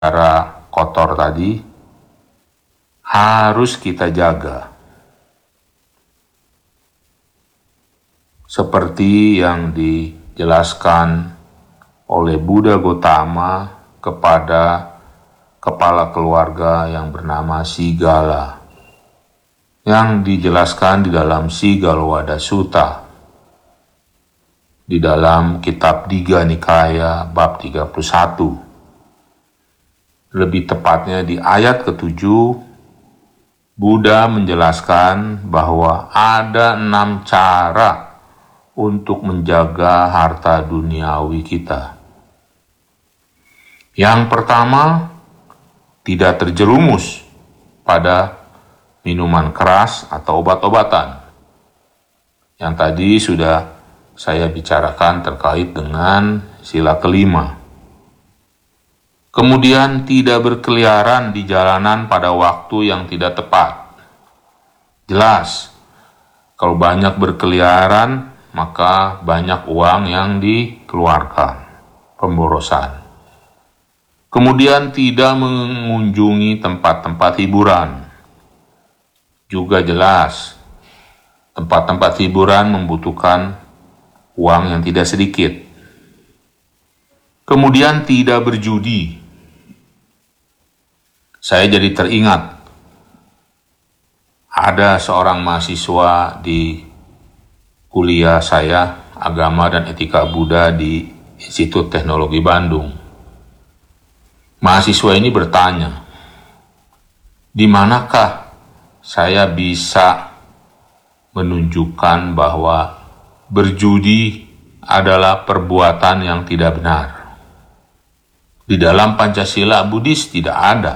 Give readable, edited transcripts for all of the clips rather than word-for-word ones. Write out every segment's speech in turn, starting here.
Cara kotor tadi harus kita jaga. Seperti yang dijelaskan oleh Buddha Gautama kepada kepala keluarga yang bernama Sigala, yang dijelaskan di dalam Sigalwada Sutta, di dalam kitab Digha Nikaya bab 31. Lebih tepatnya di ayat ke-7, Buddha menjelaskan bahwa ada 6 cara untuk menjaga harta duniawi kita. Yang pertama, tidak terjerumus pada minuman keras atau obat-obatan. Yang tadi sudah saya bicarakan terkait dengan sila kelima. Kemudian tidak berkeliaran di jalanan pada waktu yang tidak tepat. Jelas, kalau banyak berkeliaran, maka banyak uang yang dikeluarkan, pemborosan. Kemudian tidak mengunjungi tempat-tempat hiburan. Juga jelas, tempat-tempat hiburan membutuhkan uang yang tidak sedikit. Kemudian tidak berjudi. Saya jadi teringat, ada seorang mahasiswa di kuliah saya, Agama dan Etika Buddha di Institut Teknologi Bandung. Mahasiswa ini bertanya, di manakah saya bisa menunjukkan bahwa berjudi adalah perbuatan yang tidak benar? Di dalam Pancasila Buddhis tidak ada.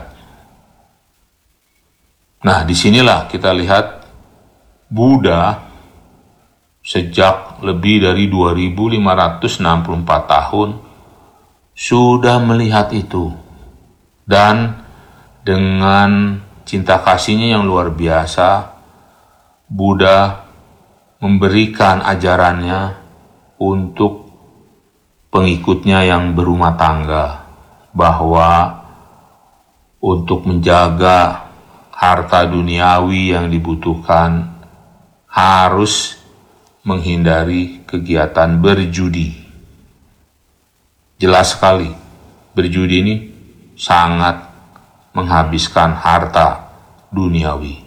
Nah, disinilah kita lihat Buddha sejak lebih dari 2564 tahun sudah melihat itu. Dan dengan cinta kasihnya yang luar biasa, Buddha memberikan ajarannya untuk pengikutnya yang berumah tangga, bahwa untuk menjaga harta duniawi yang dibutuhkan harus menghindari kegiatan berjudi. Jelas sekali, berjudi ini sangat menghabiskan harta duniawi.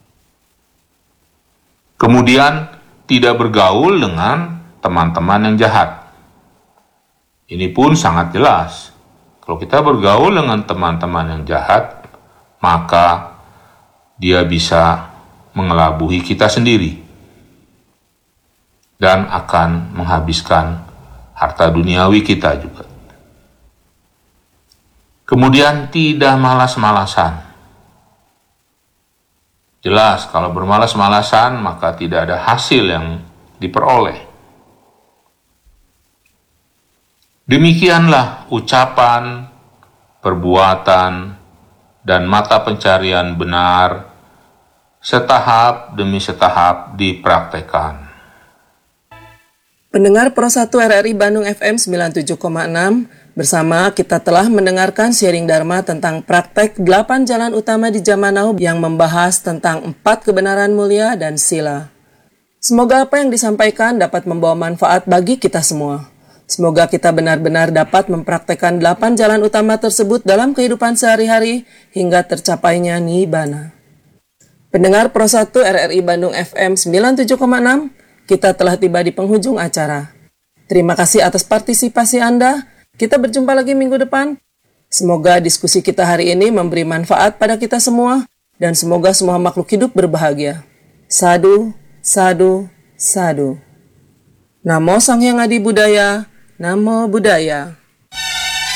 Kemudian tidak bergaul dengan teman-teman yang jahat. Ini pun sangat jelas. Kalau kita bergaul dengan teman-teman yang jahat, maka dia bisa mengelabuhi kita sendiri dan akan menghabiskan harta duniawi kita juga. Kemudian tidak malas-malasan. Jelas, kalau bermalas-malasan maka tidak ada hasil yang diperoleh. Demikianlah ucapan, perbuatan, dan mata pencarian benar setahap demi setahap dipraktekkan. Pendengar Pro 1 RRI Bandung FM 97,6, bersama kita telah mendengarkan sharing Dharma tentang praktek 8 jalan utama di zaman now yang membahas tentang 4 kebenaran mulia dan sila. Semoga apa yang disampaikan dapat membawa manfaat bagi kita semua. Semoga kita benar-benar dapat mempraktekkan 8 jalan utama tersebut dalam kehidupan sehari-hari hingga tercapainya Nibbana. Pendengar Pro 1 RRI Bandung FM 97,6, kita telah tiba di penghujung acara. Terima kasih atas partisipasi Anda. Kita berjumpa lagi minggu depan. Semoga diskusi kita hari ini memberi manfaat pada kita semua dan semoga semua makhluk hidup berbahagia. Sadhu, sadhu, sadhu. Namo Sang Hyang Adi Budaya. Namo Buddhaya.